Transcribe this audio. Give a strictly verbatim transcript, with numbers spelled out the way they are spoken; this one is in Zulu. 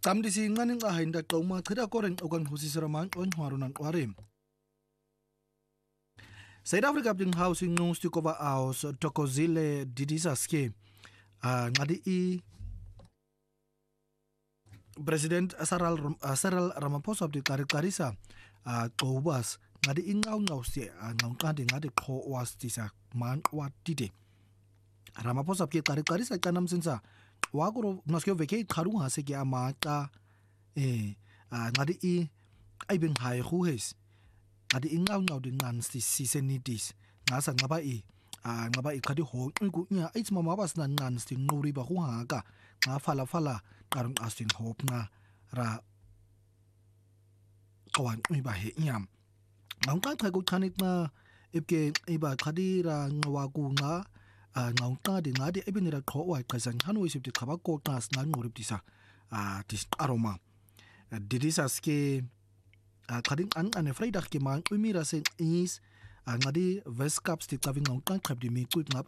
Camdisi incane ncaha indaqa uma chida koren okwanhusisira manqo enhwaro nanqware. South Africa Public House inqu stikova aus Thokozile Didisaske ngadi I President Cyril Cyril Ramaphosa abdiqari qarisa xobas ngadi inqawunqawsi anqawqandi ngadi qho wastisa manqwa dide. Ramaphosa abdiqari qarisa canamsinsa wakuro naske veke iqharunga seke amaqa eh ngadi I ayibeng hayi huhes ngadi inqawunqawdi nqansi sisenitis ngasa ngaba I ngaba iqhadi honqinku nya ithi mama abasina nqansi nquri ba huhaka ngafala fala qarun astin hopna ra qawanqi ba he nyam ngaqaqha kuqhanikma ebke iba qhadira nqwakunqa ngawuqadi ngadi ebinira qho waqhasa nxhano isibti qhaba qoqa sinanquribdisa disqaroma didisaske qhadin anqane Friday ke manqimira sen is ngadi Westkap sti qavinga uqanqhabdi miqut ngab